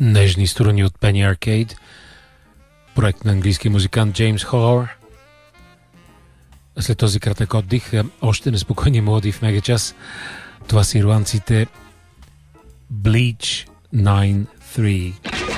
Нежни струни от Penny Arcade, проект на английския музикант Джеймс Хорр. След този кратък отдих, още неспокойни мелодии в мегачас. Това са ирландците Bleach 9-3.